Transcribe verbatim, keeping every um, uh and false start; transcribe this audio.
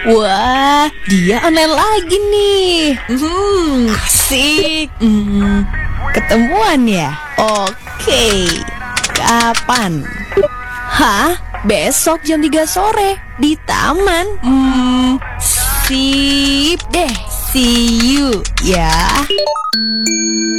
Wah, dia online lagi nih. Hmm, asik. Hmm, ketemuan ya? Oke. Kapan? Hah? Besok jam tiga sore di taman. Hmm, sip deh. See you ya.